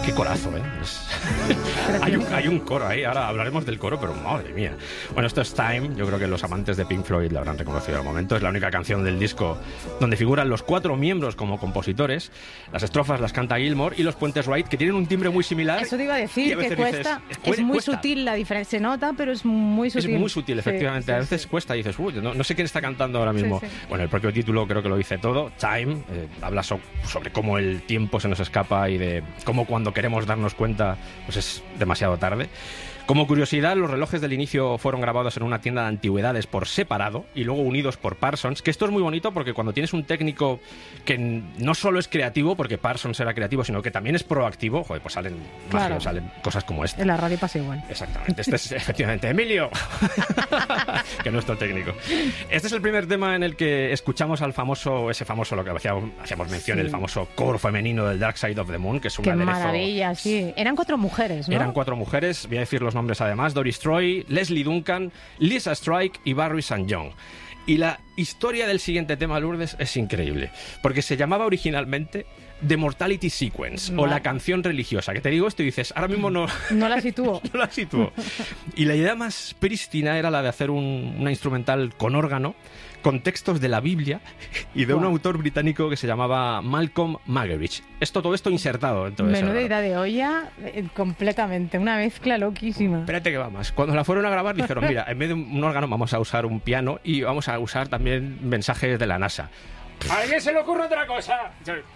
Qué corazo, ¿eh? Hay un coro ahí, ahora hablaremos del coro, pero madre mía. Bueno, esto es Time, yo creo que los amantes de Pink Floyd lo habrán reconocido al momento. Es la única canción del disco donde figuran los 4 miembros como compositores. Las estrofas las canta Gilmour y los puentes Wright, que tienen un timbre muy similar. Eso te iba a decir, que cuesta. Es muy sutil la diferencia, se nota, pero es muy sutil. Es muy sutil, efectivamente. A veces cuesta y dices, uy, no sé quién está cantando ahora mismo. Sí. Bueno, el propio título creo que lo dice todo. Time, habla sobre cómo el tiempo se nos escapa y de cómo cuando queremos darnos cuenta pues es demasiado tarde. Como curiosidad, los relojes del inicio fueron grabados en una tienda de antigüedades por separado y luego unidos por Parsons, que esto es muy bonito porque cuando tienes un técnico que no solo es creativo, porque Parsons era creativo, sino que también es proactivo, joder, pues salen cosas como esta. En la radio pasa igual. Exactamente, este es efectivamente Emilio, que es nuestro técnico. Este es el primer tema en el que escuchamos al ese famoso, lo que hacíamos mención, el famoso coro femenino del Dark Side of the Moon, que es un aderezo. Qué maravilla, sí. Eran 4 mujeres, ¿no? Eran 4 mujeres, voy a decir los nombres además: Doris Troy, Leslie Duncan, Lisa Strike y Barry St. John. Y la historia del siguiente tema, Lourdes, es increíble, porque se llamaba originalmente The Mortality Sequence, o la canción religiosa, que te digo esto y dices, ahora mismo no la sitúo. No la sitúo. Y la idea más prístina era la de hacer una instrumental con órgano, con textos de la Biblia y de un autor británico que se llamaba Malcolm Muggeridge. Todo esto insertado. Menuda idea de olla, completamente, una mezcla loquísima. Espérate que va más. Cuando la fueron a grabar dijeron, mira, en vez de un órgano vamos a usar un piano y vamos a usar también mensajes de la NASA. ¿A alguien se le ocurre otra cosa?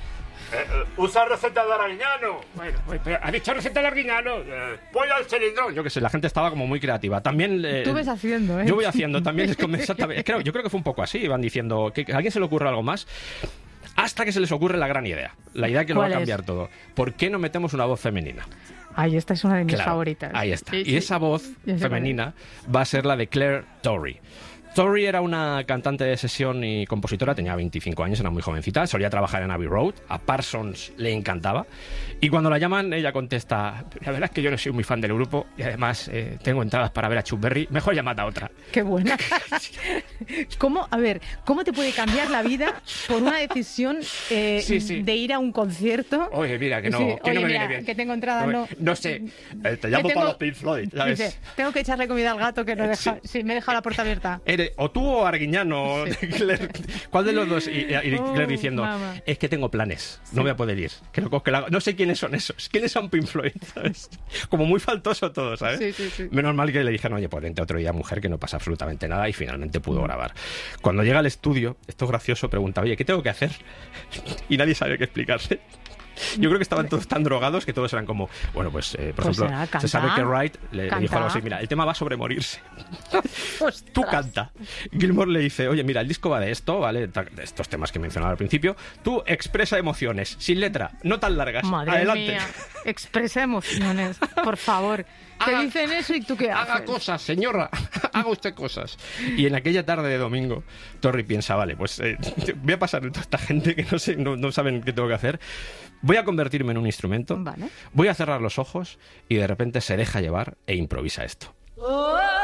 Usa receta de Arguiñano. Bueno, ¿ha dicho receta de Arguiñano? Pollo al cilindrón. Yo qué sé, la gente estaba como muy creativa. También tú ves haciendo, ¿eh? Yo voy haciendo también. Yo creo que fue un poco así. Iban diciendo que a alguien se le ocurre algo más. Hasta que se les ocurre la gran idea. La idea que lo va a cambiar todo. ¿Por qué no metemos una voz femenina? Ay, esta es una de mis favoritas. Ahí está. Y esa voz femenina va a ser la de Claire Torrey. Torrey era una cantante de sesión y compositora, tenía 25 años, era muy jovencita, solía trabajar en Abbey Road, a Parsons le encantaba, y cuando la llaman ella contesta, la verdad es que yo no soy muy fan del grupo y además tengo entradas para ver a Chuck Berry, mejor llamad a otra. ¡Qué buena! ¿Cómo te puede cambiar la vida por una decisión de ir a un concierto? Oye, mira, que no me viene bien. Que tengo entradas, no sé, te llamo para los Pink Floyd, ¿sabes? Dice, tengo que echarle comida al gato que no deja, me deja la puerta abierta. O tú o Arguiñano, Claire, ¿cuál de los dos? Y Claire diciendo, es que tengo planes, no voy a poder ir. No sé quiénes son esos, quiénes son Pink Floyd, ¿sabes? Como muy faltoso todo, ¿sabes? Sí. Menos mal que le dijeron, oye, pues vente otro día, mujer, que no pasa absolutamente nada, y finalmente pudo grabar. Cuando llega al estudio, esto es gracioso, pregunta, oye, ¿qué tengo que hacer? Y nadie sabe qué explicarse. Yo creo que estaban todos tan drogados que todos eran como, bueno, pues, por ejemplo, se sabe que Wright le dijo algo así, mira, el tema va sobre morirse. Tú canta. Gilmour le dice, oye, mira, el disco va de esto, ¿vale? De estos temas que mencionaba al principio. Tú expresa emociones, sin letra, no tan largas. Madre Adelante. Mía. Expresa emociones, por favor. Te dicen eso y tú qué haces. Haga cosas, señora, haga usted cosas. Y en aquella tarde de domingo, Torrey piensa, vale, pues voy a pasar de toda esta gente que no saben qué tengo que hacer. Voy a convertirme en un instrumento, voy a cerrar los ojos y de repente se deja llevar e improvisa esto.